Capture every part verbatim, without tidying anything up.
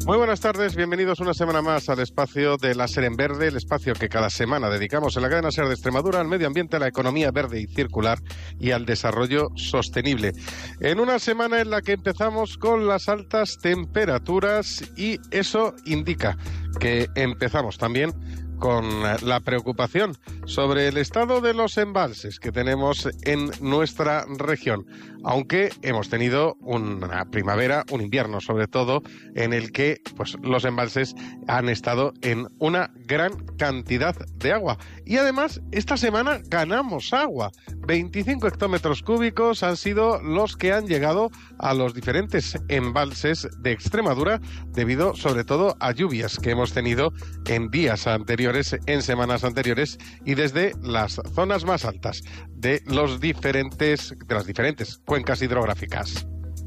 Muy buenas tardes, bienvenidos una semana más al espacio de la SER en Verde, el espacio que cada semana dedicamos en la cadena SER de Extremadura al medio ambiente, a la economía verde y circular y al desarrollo sostenible. En una semana en la que empezamos con las altas temperaturas y eso indica que empezamos también con la preocupación sobre el estado de los embalses que tenemos en nuestra región, aunque hemos tenido una primavera, un invierno sobre todo, en el que pues los embalses han estado en una gran cantidad de agua. Y además, esta semana ganamos agua. veinticinco hectómetros cúbicos han sido los que han llegado a los diferentes embalses de Extremadura, debido sobre todo a lluvias que hemos tenido en días anteriores, en semanas anteriores, y desde las zonas más altas de los diferentes, de las diferentes cuencas hidrográficas.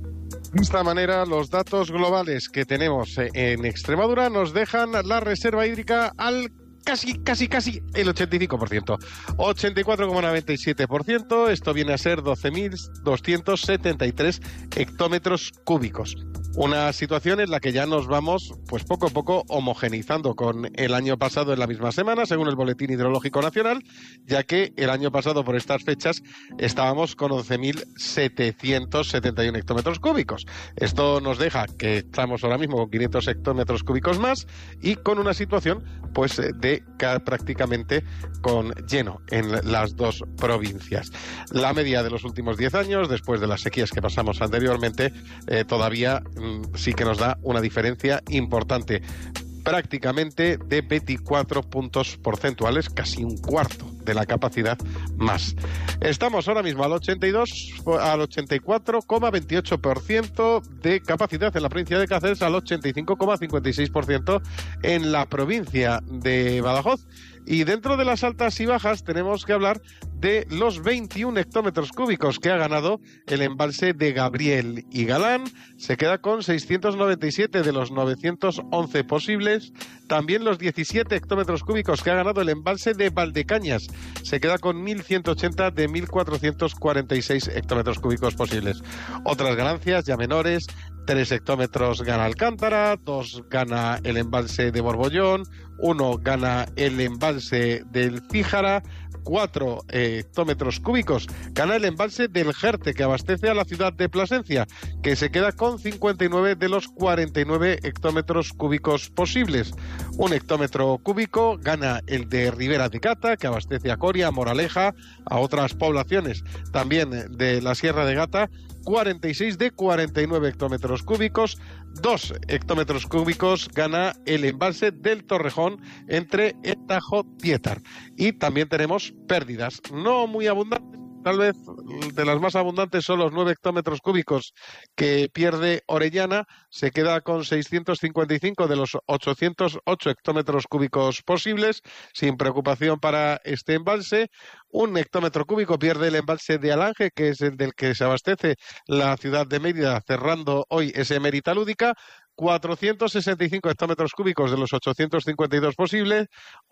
De esta manera, los datos globales que tenemos en Extremadura nos dejan la reserva hídrica al casi, casi, casi el ochenta y cinco por ciento. ochenta y cuatro coma noventa y siete por ciento, esto viene a ser doce mil doscientos setenta y tres hectómetros cúbicos. Una situación en la que ya nos vamos, pues poco a poco, homogeneizando con el año pasado en la misma semana, según el Boletín Hidrológico Nacional, ya que el año pasado por estas fechas estábamos con once mil setecientos setenta y uno hectómetros cúbicos. Esto nos deja que estamos ahora mismo con quinientos hectómetros cúbicos más y con una situación pues de prácticamente con lleno en las dos provincias. La media de los últimos diez años, después de las sequías que pasamos anteriormente, eh, todavía mm, sí que nos da una diferencia importante, prácticamente de veinticuatro puntos porcentuales, casi un cuarto de la capacidad más. Estamos ahora mismo al ochenta y dos, al ochenta y cuatro coma veintiocho por ciento de capacidad en la provincia de Cáceres, al ochenta y cinco coma cincuenta y seis por ciento en la provincia de Badajoz. Y dentro de las altas y bajas tenemos que hablar de los veintiún hectómetros cúbicos que ha ganado el embalse de Gabriel y Galán. Se queda con seiscientos noventa y siete de los novecientos once posibles. También los diecisiete hectómetros cúbicos que ha ganado el embalse de Valdecañas. Se queda con mil ciento ochenta de mil cuatrocientos cuarenta y seis hectómetros cúbicos posibles. Otras ganancias ya menores: tres hectómetros gana Alcántara, dos gana el embalse de Borbollón, uno gana el embalse del Cíjara, cuatro eh, hectómetros cúbicos gana el embalse del Jerte, que abastece a la ciudad de Plasencia, que se queda con cincuenta y nueve de los cuarenta y nueve hectómetros cúbicos posibles. Un hectómetro cúbico gana el de Ribera de Gata, que abastece a Coria, a Moraleja, a otras poblaciones también de la Sierra de Gata, cuarenta y seis de cuarenta y nueve hectómetros cúbicos. Dos hectómetros cúbicos gana el embalse del Torrejón entre el Tajo Tietar. Y también tenemos pérdidas no muy abundantes. Tal vez de las más abundantes son los nueve hectómetros cúbicos que pierde Orellana. Se queda con seiscientos cincuenta y cinco de los ochocientos ocho hectómetros cúbicos posibles, sin preocupación para este embalse. Un hectómetro cúbico pierde el embalse de Alange, que es el del que se abastece la ciudad de Mérida, cerrando hoy ese Mérida Lúdica. cuatrocientos sesenta y cinco hectómetros cúbicos de los ochocientos cincuenta y dos posibles.